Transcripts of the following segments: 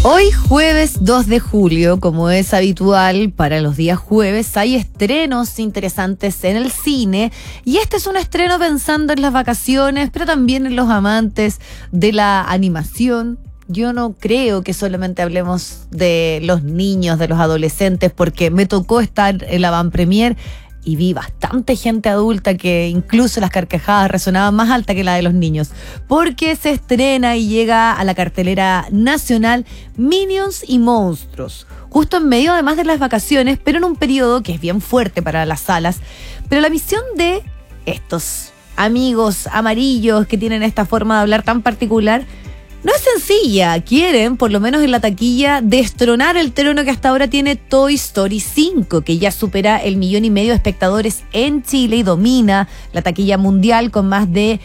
Hoy jueves 2 de julio, como es habitual para los días jueves, hay estrenos interesantes en el cine y este es un estreno pensando en las vacaciones, pero también en los amantes de la animación. Yo no creo que solamente hablemos de los niños, de los adolescentes, porque me tocó estar en la avant-premier y vi bastante gente adulta que incluso las carcajadas resonaban más alta que la de los niños, porque se estrena y llega a la cartelera nacional Minions y Monstruos, justo en medio además de las vacaciones, pero en un periodo que es bien fuerte para las salas. Pero la misión de estos amigos amarillos que tienen esta forma de hablar tan particular no es sencilla. Quieren, por lo menos en la taquilla, destronar el trono que hasta ahora tiene Toy Story 5, que ya supera el 1,5 millones de espectadores en Chile y domina la taquilla mundial con más de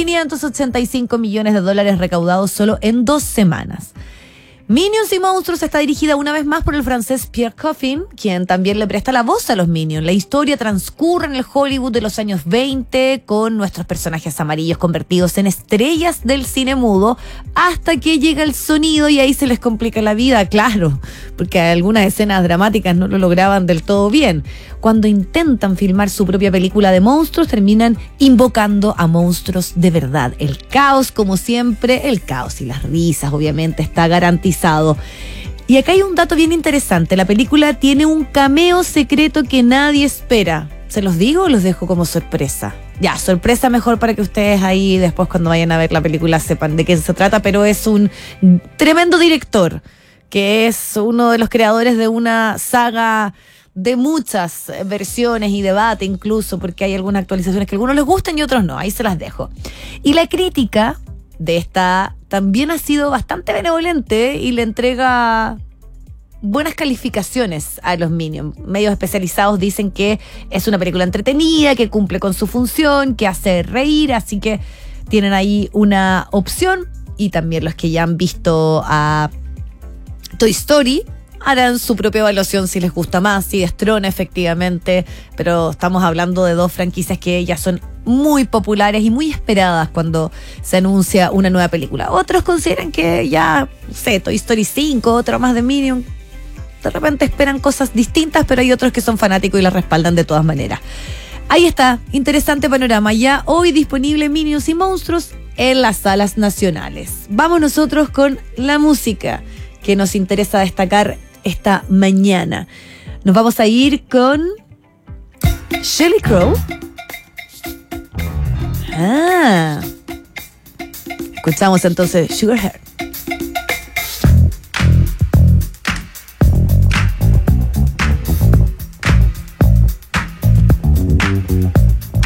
$585 millones recaudados solo en 2 semanas. Minions y Monstruos está dirigida una vez más por el francés Pierre Coffin, quien también le presta la voz a los Minions. La historia transcurre en el Hollywood de los años 20 con nuestros personajes amarillos convertidos en estrellas del cine mudo hasta que llega el sonido y ahí se les complica la vida, claro, porque algunas escenas dramáticas no lo lograban del todo bien. Cuando intentan filmar su propia película de monstruos, terminan invocando a monstruos de verdad. El caos, como siempre, el caos y las risas, obviamente, está garantizado. Y acá hay un dato bien interesante. La película tiene un cameo secreto que nadie espera. ¿Se los digo o los dejo como sorpresa? Ya, sorpresa mejor para que ustedes ahí después cuando vayan a ver la película sepan de qué se trata, pero es un tremendo director, que es uno de los creadores de una saga de muchas versiones y debate incluso, porque hay algunas actualizaciones que a algunos les gustan y otros no, ahí se las dejo. Y la crítica de esta también ha sido bastante benevolente y le entrega buenas calificaciones a los Minions. Medios especializados dicen que es una película entretenida, que cumple con su función, que hace reír, así que tienen ahí una opción. Y también los que ya han visto a Toy Story harán su propia evaluación si les gusta más, si destrona efectivamente, pero estamos hablando de 2 franquicias que ya son muy populares y muy esperadas cuando se anuncia una nueva película. Otros consideran que ya, no sé, Toy Story 5, otro más de Minions, de repente esperan cosas distintas, pero hay otros que son fanáticos y las respaldan de todas maneras. Ahí está, interesante panorama, ya hoy disponible Minions y Monstruos en las salas nacionales. Vamos nosotros con la música que nos interesa destacar esta mañana. Nos vamos a ir con Sheryl Crow. Escuchamos entonces Sugar Heart.